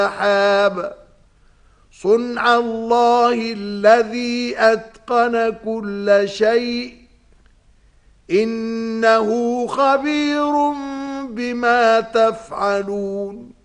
السحاب صنع الله الذي أتقن كل شيء إنه خبير بما تفعلون